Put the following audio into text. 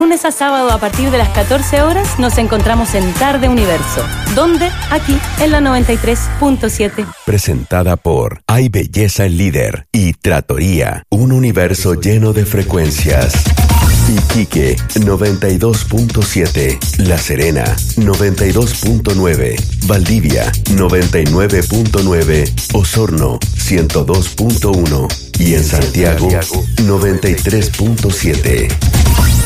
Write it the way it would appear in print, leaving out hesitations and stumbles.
Lunes a sábado a partir de las 14 horas nos encontramos en Tarde Universo. ¿Dónde? Aquí, en la 93.7. Presentada por Hay Belleza el Líder y Trattoria, un universo lleno de frecuencias. Iquique 92.7, La Serena 92.9, Valdivia 99.9, Osorno 102.1 y en Santiago 93.7.